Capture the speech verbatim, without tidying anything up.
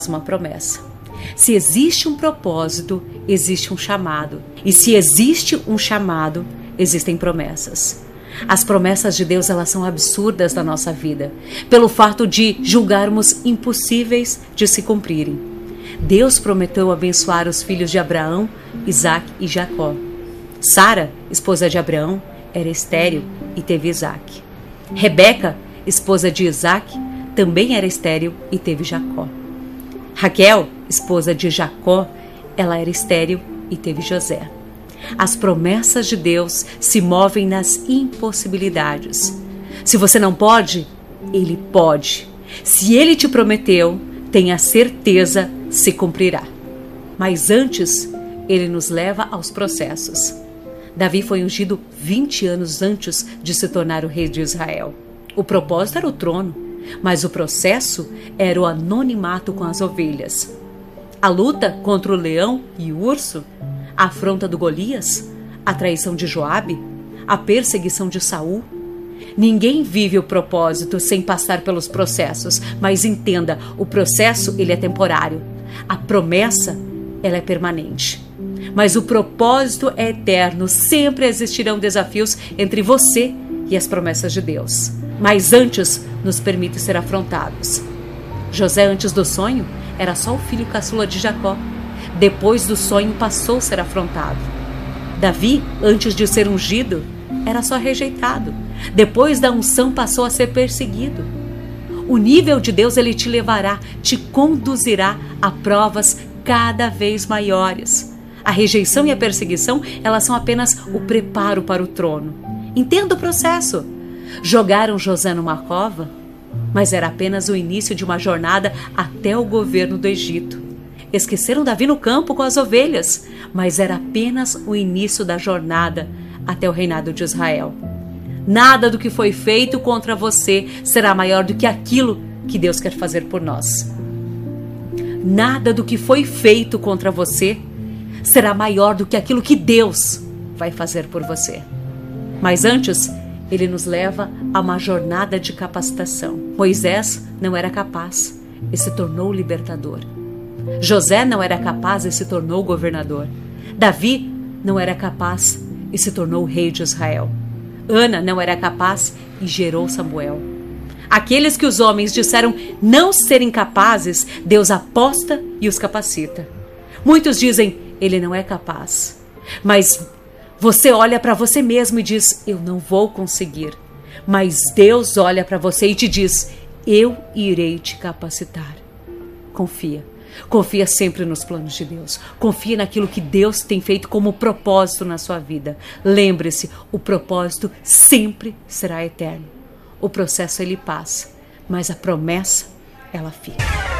uma promessa. Se existe um propósito, existe um chamado. E se existe um chamado, existem promessas. As promessas de Deus, elas são absurdas na nossa vida, pelo fato de julgarmos impossíveis de se cumprirem. Deus prometeu abençoar os filhos de Abraão, Isaque e Jacó. Sara, esposa de Abraão, era estéril e teve Isaque. Rebeca, esposa de Isaque, também era estéril e teve Jacó. Raquel, esposa de Jacó, ela era estéril e teve José. As promessas de Deus se movem nas impossibilidades. Se você não pode, Ele pode. Se Ele te prometeu, tenha certeza, se cumprirá. Mas antes, Ele nos leva aos processos. Davi foi ungido vinte anos antes de se tornar o rei de Israel. O propósito era o trono, mas o processo era o anonimato com as ovelhas. A luta contra o leão e o urso, a afronta do Golias, a traição de Joabe, a perseguição de Saul. Ninguém vive o propósito sem passar pelos processos, mas entenda, o processo ele é temporário. A promessa ela é permanente. Mas o propósito é eterno, sempre existirão desafios entre você e as promessas de Deus. Mas antes, nos permite ser afrontados. José, antes do sonho, era só o filho caçula de Jacó. Depois do sonho, passou a ser afrontado. Davi, antes de ser ungido, era só rejeitado. Depois da unção, passou a ser perseguido. O nível de Deus, ele te levará, te conduzirá a provas cada vez maiores. A rejeição e a perseguição, elas são apenas o preparo para o trono. Entenda o processo. Jogaram José numa cova, mas era apenas o início de uma jornada até o governo do Egito. Esqueceram Davi no campo com as ovelhas, mas era apenas o início da jornada até o reinado de Israel. Nada do que foi feito contra você será maior do que aquilo que Deus quer fazer por nós. Nada do que foi feito contra você será maior do que aquilo que Deus vai fazer por você. Mas antes, Ele nos leva a uma jornada de capacitação. Moisés não era capaz e se tornou libertador. José não era capaz e se tornou governador. Davi não era capaz e se tornou rei de Israel. Ana não era capaz e gerou Samuel. Aqueles que os homens disseram não serem capazes, Deus aposta e os capacita. Muitos dizem, ele não é capaz. Mas você olha para você mesmo e diz, eu não vou conseguir. Mas Deus olha para você e te diz, eu irei te capacitar. Confia. Confia sempre nos planos de Deus. Confia naquilo que Deus tem feito como propósito na sua vida. Lembre-se, o propósito sempre será eterno. O processo ele passa, mas a promessa ela fica.